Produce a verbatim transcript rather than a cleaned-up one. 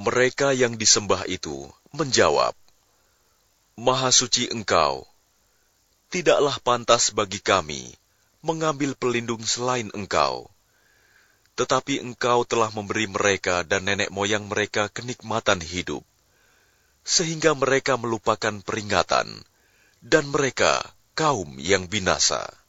Mereka yang disembah itu menjawab, "Maha suci Engkau, tidaklah pantas bagi kami mengambil pelindung selain Engkau. Tetapi Engkau telah memberi mereka dan nenek moyang mereka kenikmatan hidup, sehingga mereka melupakan peringatan, dan mereka kaum yang binasa."